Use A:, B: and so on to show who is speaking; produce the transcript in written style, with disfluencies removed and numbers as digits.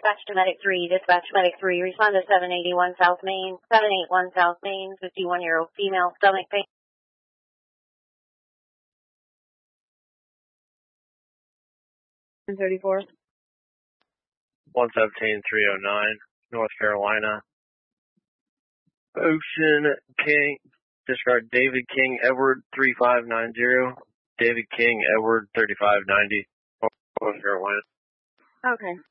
A: dispatch to Medic 3, dispatch Medic 3, respond to 781 South Main, 781 South Main, 51-year-old female, stomach pain. 34.
B: 117309, North Carolina. Ocean King, discard David King Edward 3590, David King Edward 3590, North Carolina.
A: Okay.